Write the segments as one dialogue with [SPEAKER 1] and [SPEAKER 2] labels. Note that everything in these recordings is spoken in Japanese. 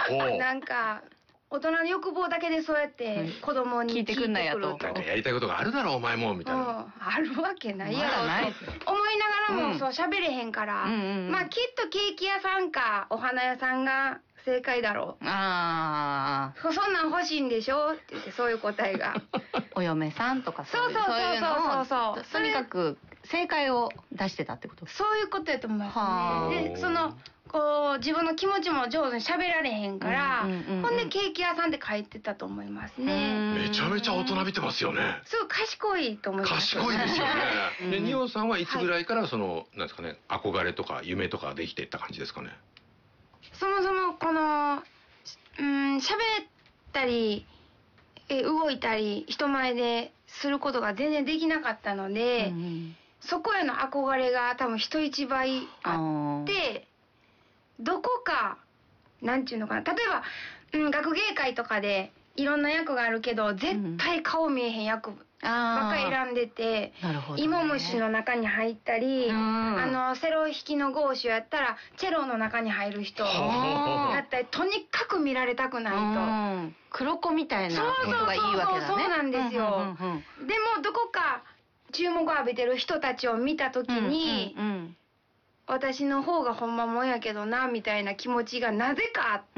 [SPEAKER 1] なんか大人の欲望だけでそうやって子供に聞いてくんなやと。
[SPEAKER 2] なんかやりたいことがあるだろお前もみたいな。
[SPEAKER 1] あるわけないやろと思いながらもそう喋れへんから、まあきっとケーキ屋さんかお花屋さんが正解だろう。そんなん欲しいんでしょって言って、そういう答えが
[SPEAKER 3] お嫁さんとかそういうのをとにかく正解を出してたってこと？
[SPEAKER 1] そういうことやと思いますね。でこう自分の気持ちも上手に喋られへんから、ほんでケーキ屋さんって書いてたと思いますね。
[SPEAKER 2] めちゃめちゃ大人びてますよね。
[SPEAKER 1] すごい賢いと思います。
[SPEAKER 2] 賢いですよね。で、ニオさんはいつぐらいからなんですかね、憧れとか夢とかできていった感じですかね。
[SPEAKER 1] そもそもこの喋ったり動いたり人前ですることが全然できなかったので、そこへの憧れが多分人一倍あって、どこかなんていうのかな、例えば、学芸会とかでいろんな役があるけど絶対顔見えへん役ばっかり選んでて、芋虫の中に入ったり、セロ弾きのゴーシュやったらチェロの中に入る人だったり、とにかく見られたくないと。
[SPEAKER 3] 黒子みたいなことがいいわけだね。
[SPEAKER 1] そうなんですよ。でもどこか注目を浴びてる人たちを見た時に、私の方がほんまもんやけどなみたいな気持ちがなぜかあって、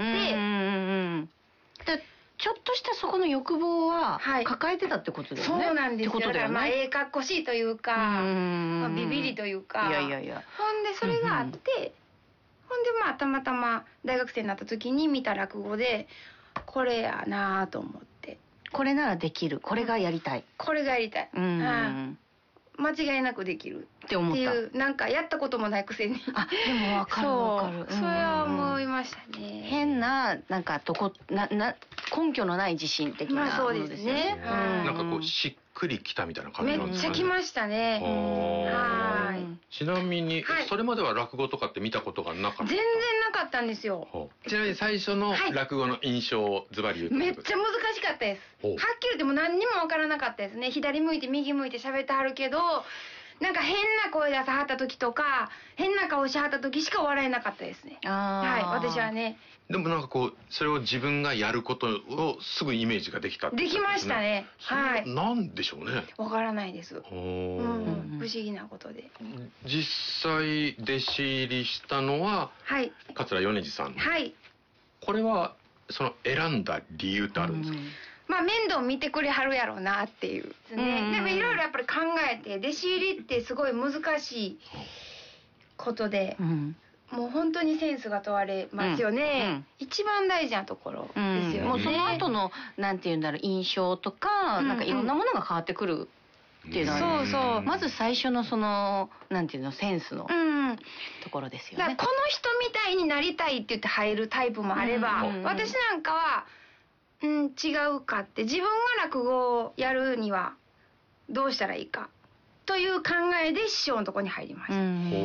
[SPEAKER 3] ちょっとしたそこの欲望は抱えてたってことですね。
[SPEAKER 1] そうなんですよ。だからかっこしいというか、ビビりというか。ほんでそれがあって、ほんでたまたま大学生になった時に見た落語で、これやなと思って。
[SPEAKER 3] これならできる。これがやりたい。
[SPEAKER 1] これがやりたい。間違いなくできるっていう、なんかやったこともないくせに。
[SPEAKER 3] でも分かる分かる。
[SPEAKER 1] それは思いましたね。
[SPEAKER 3] 変ななんか根拠のない自信的なものですよね。
[SPEAKER 2] なんかこうしっくりきたみたいな感じなんですかね。
[SPEAKER 1] めっちゃきましたね。はい。
[SPEAKER 2] ちなみにそれまでは落語とかって見たことがなかった？
[SPEAKER 1] 全然なかったんですよ。
[SPEAKER 2] ちなみに最初の落語の印象をズバリ言うと？
[SPEAKER 1] めっちゃ難しかったです。はっきり言っても何にもわからなかったですね。左向いて右向いて喋ってはるけど、なんか変な声出さはった時とか変な顔しはった時しか笑えなかったですね。はい、私はね。
[SPEAKER 2] でもなんかこうそれを自分がやることをすぐイメージができたってことですね。
[SPEAKER 1] できましたね。はい。
[SPEAKER 2] なんでしょうね。
[SPEAKER 1] わからないです。不思議なことで。
[SPEAKER 2] 実際弟子入りしたのは桂米次さん。
[SPEAKER 1] はい。
[SPEAKER 2] これは選んだ理由ってあるんですか？
[SPEAKER 1] 面倒見てくれはるやろうなっていうね。でもいろいろやっぱり考えて、弟子入りってすごい難しいことで、もう本当にセンスが問われますよね。一番大事なところですよね。
[SPEAKER 3] もうその後のなんていうんだろう、印象とかなんかいろんなものが変わってくるっていうのは、まず最初のなんていうの、センスのところですよね。
[SPEAKER 1] この人みたいになりたいって言って入るタイプもあれば、私なんかは違うかって、自分が落語をやるにはどうしたらいいかという考えで師匠のとこに入りました。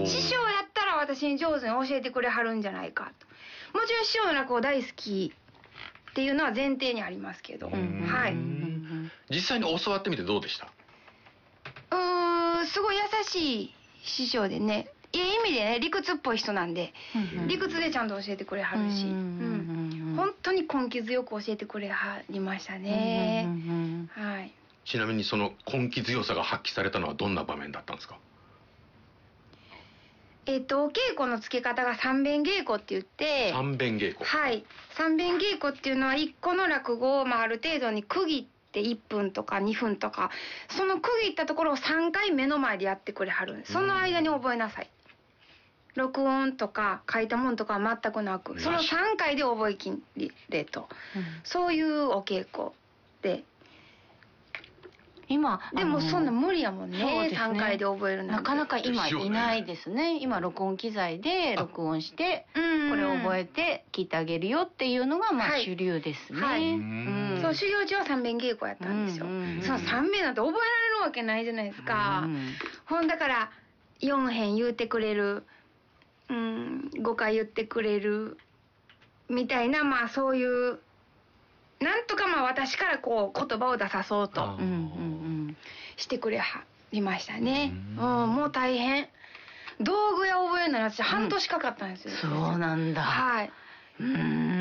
[SPEAKER 1] 師匠やったら私に上手に教えてくれはるんじゃないかと。もちろん師匠の落語大好きっていうのは前提にありますけど、はい。
[SPEAKER 2] 実際に教わってみてどうでした？
[SPEAKER 1] すごい優しい師匠でね、いい意味でね、理屈っぽい人なんで、理屈でちゃんと教えてくれはるし、本当に根気強く教えてくれはりましたね。はい。
[SPEAKER 2] ちなみにその根気強さが発揮されたのはどんな場面だったんですか？
[SPEAKER 1] お稽古のつけ方が三遍稽古って言って。
[SPEAKER 2] 三遍稽古。
[SPEAKER 1] はい。三遍稽古っていうのは一個の落語をある程度に区切って1分とか2分とか、その区切ったところを3回目の前でやってくれはるんです。その間に覚えなさい。録音とか書いたもんとかは全くなく、その3回で覚えきれと、そういうお稽古で。
[SPEAKER 3] 今
[SPEAKER 1] でもそんな無理やもんね。3回で覚えるなんて
[SPEAKER 3] なかなか今いないですね。今録音機材で録音してこれを覚えて聞いてあげるよっていうのが主流ですね。
[SPEAKER 1] そう、修行中は3遍稽古やったんですよ。その3遍なんて覚えられるわけないじゃないですか。ほんだから4遍言うてくれる、5回言ってくれるみたいな、そういうなんとか私からこう言葉を出さそうとしてくれはりましたね。もう大変。道具や覚えるのに私半年かかったんですよ。
[SPEAKER 3] そうなんだ。
[SPEAKER 1] はい。